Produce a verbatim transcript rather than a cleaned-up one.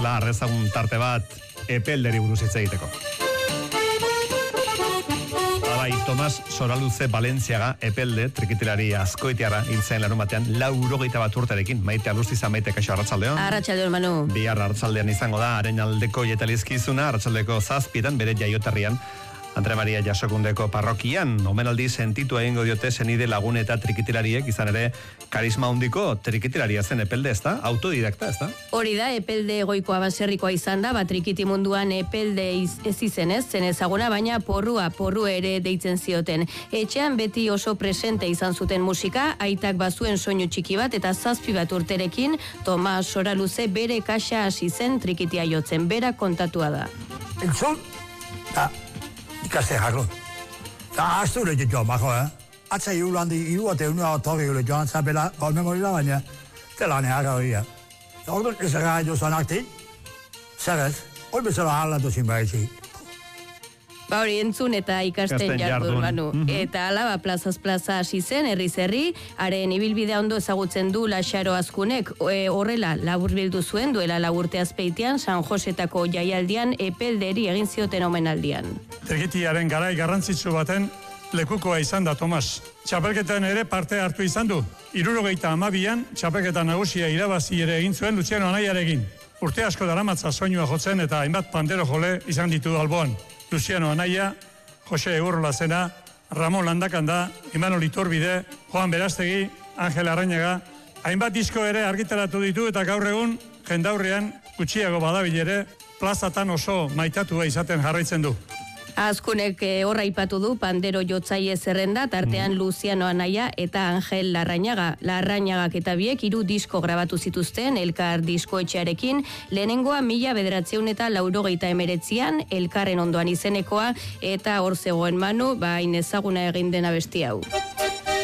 La arrezagun tarte bat epelderi buruz hitz egiteko. Bai, Tomas Soraluze Valentziaga epelde, trikitilari askoitiara hiltzen larun batean, laurogeita bat urterekin. Maite Alustiza, Maite, kaixo, arratsaldeon. Arratsaldeon, Manu. Bihar arratsaldean izango da, haren aldeko jetalizkizuna, arratsaldeko zazpietan, bere jaioterrian, Andre Maria Jasokundeko parrokian, omenaldi sentitu egingo diote senide lagun eta trikitilariek, izan ere karisma handiko trikitilaria zen epelde, ezta? Autodidakta, ezta? Hori da, epelde goikoa baserrikoa izan da, bat trikiti munduan epelde iz, ez izenez, zen ezaguna, baina porrua, porru ere deitzen zioten. Etxean beti oso presente izan zuten musika, aitak bazuen soinu txiki bat eta zazpi bat urterekin, Tomas Soraluze bere kaxa hasi zen trikitia jotzen, bera kontatua da. Entzun, da, ikaste jarro. Da, asture joan bako, eh? Atza hiru handi, hiru bat egunua otorri gure joan zapela, golme morila baina, telane harra horia. Orduan, ez gara jo zan akti, zer ez, hori bezala halatu zin baitzi. Ba hori entzun eta ikasten jardun, Manu. Mm -hmm. Eta alaba plazaz plaza hasi zen, herriz herri, haren ibilbidea ondo ezagutzen du Laxaro Azkunek, e, horrela laburbildu zuen duela laburte azpeitian, San Josetako jaialdian epelderi egin zioten omenaldian. Trikitiaren garai garrantzitsu baten lekukoa izan da Tomas. Txapelketan ere parte hartu izan du. Hirurogeita hamabian txapelketa nagusia irabazi ere egin zuen Luciano Anaiarekin. Urte asko daramatza soinua jotzen eta hainbat pandero jole izan ditu alboan. Luciano Anaia, Jose Egurrola Zena, Ramon Landakanda, Imanol Iturbide, Juan Berastegi, Angel Arrañaga, hainbat disko ere argitaratu ditu eta gaur egun jendaurrean gutxiago badabilere plazatan oso maitatua izaten jarraitzen du. Azkunek horra ipatu du pandero jotzaile zerrenda, tartean mm. Luciano Anaia eta Angel Larrañaga. Larrañagak eta biek hiru disko grabatu zituzten Elkar diskoetxearekin, lehenengoa mila bederatziehun eta laurogeita emeretzian, Elkarren ondoan izenekoa, eta hor zegoen Manu, bain ezaguna egin dena besti hau.